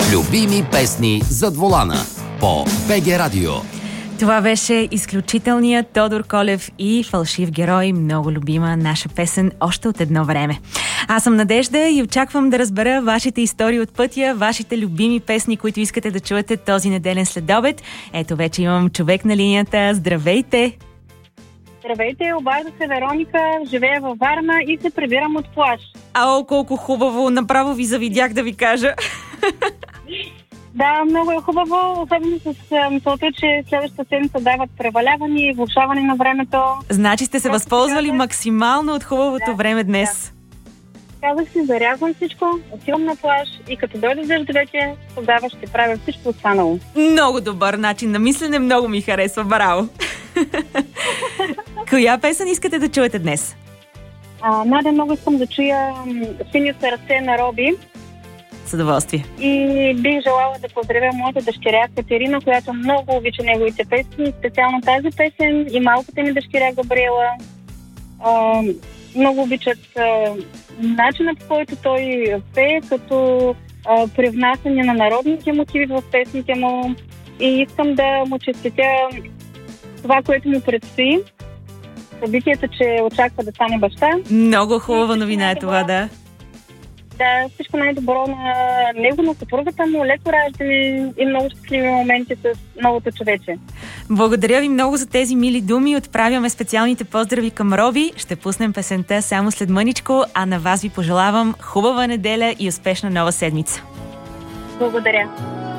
Любими песни зад волана по БГ Радио. Това беше изключителният Тодор Колев и Фалшив герой, много любима наша песен още от едно време. Аз съм Надежда и очаквам да разбера вашите истории от пътя, вашите любими песни, които искате да чуете този неделен следобед. Ето вече имам човек на линията. Здравейте! Здравейте, обажда се Вероника, живея във Варна и се прибирам от плаж. Ао, колко хубаво! Направо ви завидях да ви кажа. Да, много е хубаво, особено с мисълта, че следващата седмица дават преваляване и влошаване на времето. Значи сте се възползвали максимално от хубавото време днес. Да. Казах си, зарязвам всичко, отивам на плаж и като дойде дъждовете, тогава ще правя всичко останало. Много добър начин на мислене, много ми харесва, браво! Коя песен искате да чуете днес? Надя, много искам да чуя "Сини са ръце" на Роби. С удоволствие. И бих желала да поздравя моята дъщеря Катерина, която много обича неговите песни, специално тази песен и малката ми дъщеря Габриела. Много обичат начинът, по който той пее, като привнасяне на народните мотиви в песните му, и искам да му честитя това, което му предстои. Събитието, че очаква да стане баща. Много хубава новина е това, да. Да, всичко най-добро на него, на съпругата му, леко раждане и много щастливи моменти с новото човече. Благодаря ви много за тези мили думи. Отправяме специалните поздрави към Роби. Ще пуснем песента само след мъничко, а на вас ви пожелавам хубава неделя и успешна нова седмица. Благодаря.